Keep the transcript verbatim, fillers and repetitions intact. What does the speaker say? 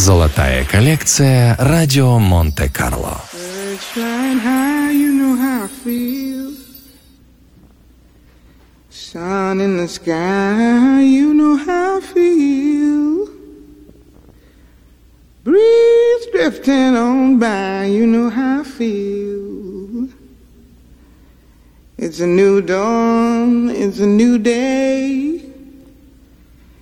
Золотая коллекция «Радио Монте-Карло». Sun in the sky, you know how I feel. Breeze drifting on by, you know how I feel. It's a new dawn, it's a new day.